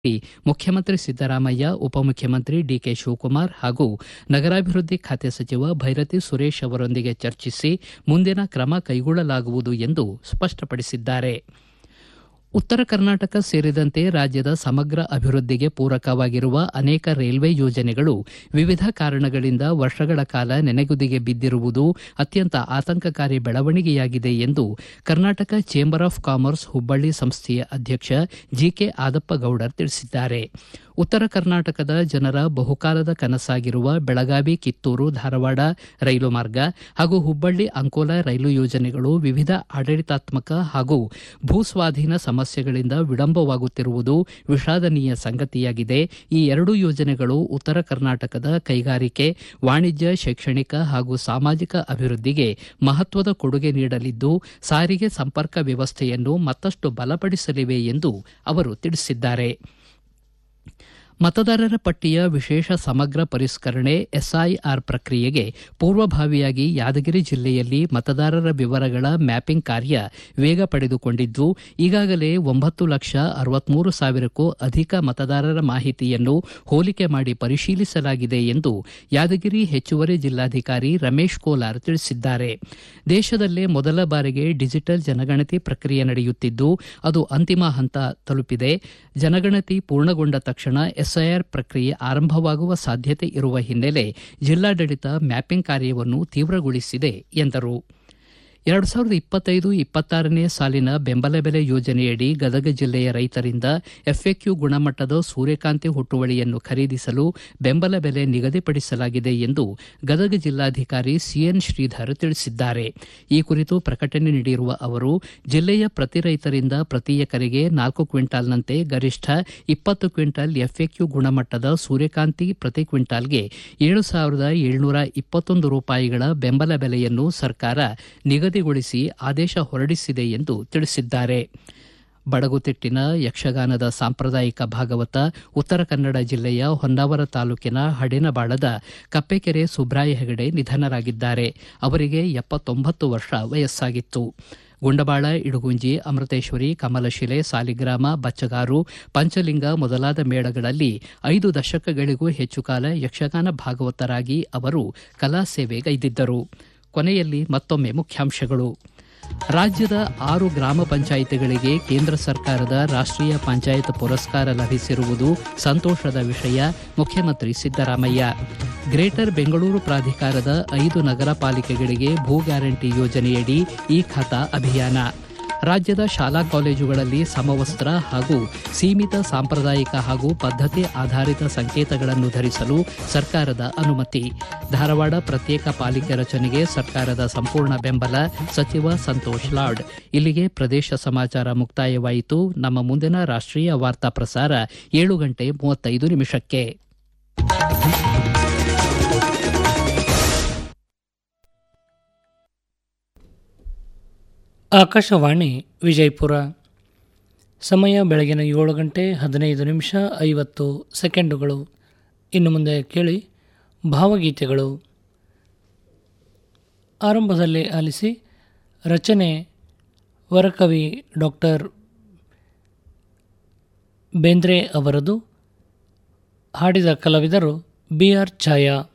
ಮುಖ್ಯಮಂತ್ರಿ ಸಿದ್ದರಾಮಯ್ಯ, ಉಪಮುಖ್ಯಮಂತ್ರಿ ಡಿಕೆ ಶಿವಕುಮಾರ್ ಹಾಗೂ ನಗರಾಭಿವೃದ್ಧಿ ಖಾತೆ ಸಚಿವ ಭೈರತಿ ಸುರೇಶ್ ಅವರೊಂದಿಗೆ ಚರ್ಚಿಸಿ ಮುಂದಿನ ಕ್ರಮ ಕೈಗೊಳ್ಳಲಾಗುವುದು ಎಂದು ಸ್ಪಷ್ಟಪಡಿಸಿದ್ದಾರೆ. ಉತ್ತರ ಕರ್ನಾಟಕ ಸೇರಿದಂತೆ ರಾಜ್ಯದ ಸಮಗ್ರ ಅಭಿವೃದ್ಧಿಗೆ ಪೂರಕವಾಗಿರುವ ಅನೇಕ ರೈಲ್ವೆ ಯೋಜನೆಗಳು ವಿವಿಧ ಕಾರಣಗಳಿಂದ ವರ್ಷಗಳ ಕಾಲ ನೆನೆಗುದಿಗೆ ಬಿದ್ದಿರುವುದು ಅತ್ಯಂತ ಆತಂಕಕಾರಿ ಬೆಳವಣಿಗೆಯಾಗಿದೆ ಎಂದು Karnataka chamber of commerce Hubballi ಸಂಸ್ಥೆಯ ಅಧ್ಯಕ್ಷ ಜಿಕೆ ಆದಪ್ಪಗೌಡರ್ ತಿಳಿಸಿದ್ದಾರೆ. ಉತ್ತರ ಕರ್ನಾಟಕದ ಜನರ ಬಹುಕಾಲದ ಕನಸಾಗಿರುವ ಬೆಳಗಾವಿ ಕಿತ್ತೂರು ಧಾರವಾಡ ರೈಲು ಮಾರ್ಗ ಹಾಗೂ ಹುಬ್ಬಳ್ಳಿ ಅಂಕೋಲ ರೈಲು ಯೋಜನೆಗಳು ವಿವಿಧ ಆಡಳಿತಾತ್ಮಕ ಹಾಗೂ ಭೂಸ್ವಾಧೀನ ಸಮಸ್ಯೆಗಳಿಂದ ವಿಳಂಬವಾಗುತ್ತಿರುವುದು ವಿಷಾದನೀಯ ಸಂಗತಿಯಾಗಿದೆ. ಈ ಎರಡೂ ಯೋಜನೆಗಳು ಉತ್ತರ ಕರ್ನಾಟಕದ ಕೈಗಾರಿಕೆ, ವಾಣಿಜ್ಯ, ಶೈಕ್ಷಣಿಕ ಹಾಗೂ ಸಾಮಾಜಿಕ ಅಭಿವೃದ್ಧಿಗೆ ಮಹತ್ವದ ಕೊಡುಗೆ ನೀಡಲಿದ್ದು ಸಾರಿಗೆ ಸಂಪರ್ಕ ವ್ಯವಸ್ಥೆಯನ್ನು ಮತ್ತಷ್ಟು ಬಲಪಡಿಸಲಿವೆ ಎಂದು ಅವರು ತಿಳಿಸಿದ್ದಾರೆ. ಮತದಾರರ ಪಟ್ಟಿಯ ವಿಶೇಷ ಸಮಗ್ರ ಪರಿಷ್ಕರಣೆ ಎಸ್ಐಆರ್ ಪ್ರಕ್ರಿಯೆಗೆ ಪೂರ್ವಭಾವಿಯಾಗಿ ಯಾದಗಿರಿ ಜಿಲ್ಲೆಯಲ್ಲಿ ಮತದಾರರ ವಿವರಗಳ ಮ್ಯಾಪಿಂಗ್ ಕಾರ್ಯ ವೇಗ ಪಡೆದುಕೊಂಡಿದ್ದು ಈಗಾಗಲೇ 9,63,000ಕ್ಕೂ ಅಧಿಕ ಮತದಾರರ ಮಾಹಿತಿಯನ್ನು ಹೋಲಿಕೆ ಮಾಡಿ ಪರಿಶೀಲಿಸಲಾಗಿದೆ ಎಂದು ಯಾದಗಿರಿ ಹೆಚ್ಚುವರಿ ಜಿಲ್ಲಾಧಿಕಾರಿ ರಮೇಶ್ ಕೋಲಾರ್ ತಿಳಿಸಿದ್ದಾರೆ. ದೇಶದಲ್ಲೇ ಮೊದಲ ಬಾರಿಗೆ ಡಿಜಿಟಲ್ ಜನಗಣತಿ ಪ್ರಕ್ರಿಯೆ ನಡೆಯುತ್ತಿದ್ದು ಅದು ಅಂತಿಮ ಹಂತ ತಲುಪಿದೆ. ಜನಗಣತಿ ಪೂರ್ಣಗೊಂಡ ತಕ್ಷಣ ಎಸ್ಐಆರ್ ಪ್ರಕ್ರಿಯೆ ಆರಂಭವಾಗುವ ಸಾಧ್ಯತೆ ಇರುವ ಹಿನ್ನೆಲೆ ಜಿಲ್ಲಾಡಳಿತ ಮ್ಯಾಪಿಂಗ್ ಕಾರ್ಯವನ್ನು ತೀವ್ರಗೊಳಿಸಿದೆ ಎಂದರು. 2025-26ನೇ ಸಾಲಿನ ಬೆಂಬಲ ಬೆಲೆ ಯೋಜನೆಯಡಿ ಗದಗ ಜಿಲ್ಲೆಯ ರೈತರಿಂದ ಎಫ್ಎಕ್ಯೂ ಗುಣಮಟ್ಟದ ಸೂರ್ಯಕಾಂತಿ ಹುಟ್ಟುವಳಿಯನ್ನು ಖರೀದಿಸಲು ಬೆಂಬಲ ಬೆಲೆ ನಿಗದಿಪಡಿಸಲಾಗಿದೆ ಎಂದು ಗದಗ ಜಿಲ್ಲಾಧಿಕಾರಿ ಸಿಎನ್ ಶ್ರೀಧರ್ ತಿಳಿಸಿದ್ದಾರೆ. ಈ ಕುರಿತು ಪ್ರಕಟಣೆ ನೀಡಿರುವ ಅವರು, ಜಿಲ್ಲೆಯ ಪ್ರತಿ ರೈತರಿಂದ ಪ್ರತಿ ಎಕರೆಗೆ 4 ಕ್ವಿಂಟಾಲ್ನಂತೆ ಗರಿಷ್ಠ 20 ಕ್ವಿಂಟಾಲ್ ಎಫ್ಎಕ್ಯೂ ಗುಣಮಟ್ಟದ ಸೂರ್ಯಕಾಂತಿ ಪ್ರತಿ ಕ್ವಿಂಟಾಲ್ಗೆ 7,721 ರೂಪಾಯಿಗಳ ಬೆಂಬಲ ಬೆಲೆಯನ್ನು ಸರ್ಕಾರ ನಿಗದಿಗೊಳಿಸಿ ಆದೇಶ ಹೊರಡಿಸಿದೆ ಎಂದು ತಿಳಿಸಿದ್ದಾರೆ. ಬಡಗುತಿಟ್ಟಿನ ಯಕ್ಷಗಾನದ ಸಾಂಪ್ರದಾಯಿಕ ಭಾಗವತ ಉತ್ತರ ಕನ್ನಡ ಜಿಲ್ಲೆಯ ಹೊನ್ನಾವರ ತಾಲೂಕಿನ ಹಡಿನಬಾಳದ ಕಪ್ಪೆಕೆರೆ ಸುಬ್ರಾಯ ಹೆಗಡೆ ನಿಧನರಾಗಿದ್ದಾರೆ. ಅವರಿಗೆ 79 ವರ್ಷ ವಯಸ್ಸಾಗಿತ್ತು. ಗುಂಡಬಾಳ, ಇಡಗುಂಜಿ, ಅಮೃತೇಶ್ವರಿ, ಕಮಲಶಿಲೆ, ಸಾಲಿಗ್ರಾಮ, ಬಚ್ಚಗಾರು, ಪಂಚಲಿಂಗ ಮೊದಲಾದ ಮೇಳಗಳಲ್ಲಿ 5 ದಶಕಗಳಿಗೂ ಹೆಚ್ಚು ಕಾಲ ಯಕ್ಷಗಾನ ಭಾಗವತರಾಗಿ ಅವರು ಕಲಾ ಸೇವೆಗೈದಿದ್ದರು. ಕೊನೆಯಲ್ಲಿ ಮತ್ತೊಮ್ಮೆ ಮುಖ್ಯಾಂಶಗಳು. ರಾಜ್ಯದ 6 ಗ್ರಾಮ ಪಂಚಾಯಿತಿಗಳಿಗೆ ಕೇಂದ್ರ ಸರ್ಕಾರದ ರಾಷ್ಟ್ರೀಯ ಪಂಚಾಯತ್ ಪುರಸ್ಕಾರ ಲಭಿಸಿರುವುದು ಸಂತೋಷದ ವಿಷಯ, ಮುಖ್ಯಮಂತ್ರಿ ಸಿದ್ದರಾಮಯ್ಯ. ಗ್ರೇಟರ್ ಬೆಂಗಳೂರು ಪ್ರಾಧಿಕಾರದ 5 ನಗರ ಪಾಲಿಕೆಗಳಿಗೆ ಭೂ ಗ್ಯಾರಂಟಿ ಯೋಜನೆಯಡಿ ಈ ಖಾತಾ ಅಭಿಯಾನ. ರಾಜ್ಯದ ಶಾಲಾ ಕಾಲೇಜುಗಳಲ್ಲಿ ಸಮವಸ್ತ್ರ ಹಾಗೂ ಸೀಮಿತ ಸಾಂಪ್ರದಾಯಿಕ ಹಾಗೂ ಪದ್ಧತಿ ಆಧಾರಿತ ಸಂಕೇತಗಳನ್ನು ಧರಿಸಲು ಸರ್ಕಾರದ ಅನುಮತಿ. ಧಾರವಾಡ ಪ್ರತ್ಯೇಕ ಪಾಲಿಕೆ ರಚನೆಗೆ ಸರ್ಕಾರದ ಸಂಪೂರ್ಣ ಬೆಂಬಲ, ಸಚಿವ ಸಂತೋಷ್ ಲಾಡ್. ಇಲ್ಲಿಗೆ ಪ್ರದೇಶ ಸಮಾಚಾರ ಮುಕ್ತಾಯವಾಯಿತು. ನಮ್ಮ ಮುಂದಿನ ರಾಷ್ಟ್ರೀಯ ವಾರ್ತಾ ಪ್ರಸಾರ 7:35. ಆಕಾಶವಾಣಿ ವಿಜಯಪುರ. ಸಮಯ ಬೆಳಗಿನ 7:15 ಇನ್ನು ಮುಂದೆ ಕೇಳಿ ಭಾವಗೀತೆಗಳು. ಆರಂಭದಲ್ಲಿ ಆಲಿಸಿ ರಚನೆ ವರಕವಿ ಡಾಕ್ಟರ್ ಬೇಂದ್ರೆ ಅವರದು. ಹಾಡಿದ ಕಲಾವಿದರು BR ಛಾಯಾ.